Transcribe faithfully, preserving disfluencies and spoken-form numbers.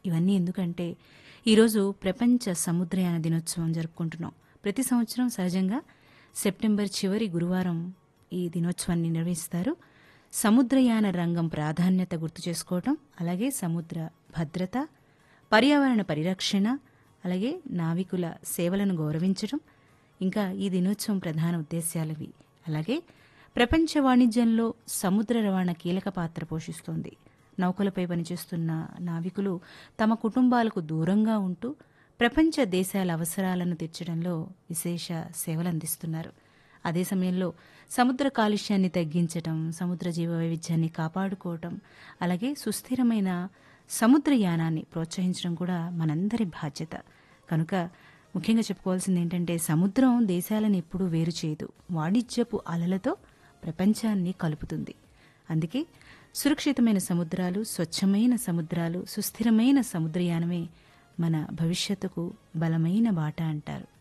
ఇవన్నీ ఎందుకంటే ఈరోజు ప్రపంచ సముద్రయాన దినోత్సవం జరుపుకుంటున్నాం. ప్రతి సంవత్సరం సహజంగా సెప్టెంబర్ చివరి గురువారం ఈ దినోత్సవాన్ని నిర్వహిస్తారు. సముద్రయాన రంగం ప్రాధాన్యత గుర్తు చేసుకోవటం, అలాగే సముద్ర భద్రత, పర్యావరణ పరిరక్షణ, అలాగే నావికుల సేవలను గౌరవించడం ఇంకా ఈ దినోత్సవం ప్రధాన ఉద్దేశ్యాలవి. అలాగే ప్రపంచ వాణిజ్యంలో సముద్ర రవాణా కీలక పాత్ర పోషిస్తోంది. నౌకలపై పనిచేస్తున్న నావికులు తమ కుటుంబాలకు దూరంగా ఉంటూ ప్రపంచ దేశాల అవసరాలను తీర్చడంలో విశేష సేవలందిస్తున్నారు. అదే సమయంలో సముద్ర కాలుష్యాన్ని తగ్గించటం, సముద్ర జీవ వైవిధ్యాన్ని కాపాడుకోవటం, అలాగే సుస్థిరమైన సముద్రయానాన్ని ప్రోత్సహించడం కూడా మనందరి బాధ్యత. కనుక ముఖ్యంగా చెప్పుకోవాల్సింది ఏంటంటే సముద్రం దేశాలను ఎప్పుడూ వేరు చేయదు, వాణిజ్యపు అలలతో ప్రపంచాన్ని కలుపుతుంది. అందుకే సురక్షితమైన సముద్రాలు, స్వచ్ఛమైన సముద్రాలు, సుస్థిరమైన సముద్రయానమే మన భవిష్యత్తుకు బలమైన బాట అంటారు.